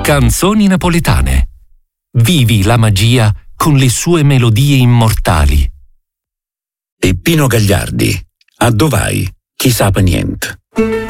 Canzoni napoletane. Vivi la magia con le sue melodie immortali. Peppino Gagliardi, a dov'hai? Chi sa niente.